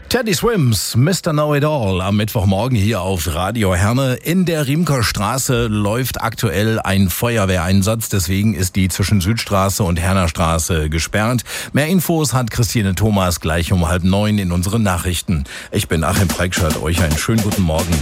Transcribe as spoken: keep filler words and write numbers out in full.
Teddy Swims, Mister Know-It-All am Mittwochmorgen hier auf Radio Herne. In der Riemker Straße läuft aktuell ein Feuerwehreinsatz, deswegen ist die zwischen Südstraße und Herner Straße gesperrt. Mehr Infos hat Christine Thomas gleich um halb neun in unseren Nachrichten. Ich bin Achim Preikschat, euch einen schönen guten Morgen.